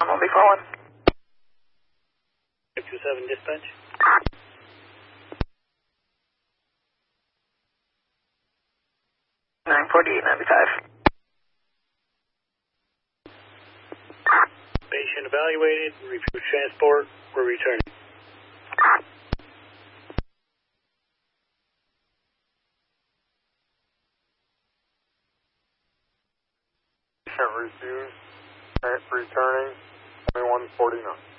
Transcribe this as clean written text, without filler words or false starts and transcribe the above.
I'll be calling. 527 dispatch. Nine 4895. Patient evaluated, refused transport, we're returning. Patient refused, returning 2149.